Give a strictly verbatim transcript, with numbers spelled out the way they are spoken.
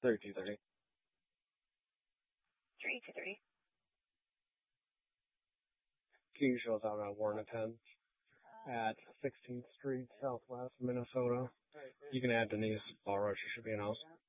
thirty-two thirty. thirty-two thirty. Key shows out at Warren ten at sixteenth Street, Southwest, Minnesota. You can add Denise Ballrush. She should be in house.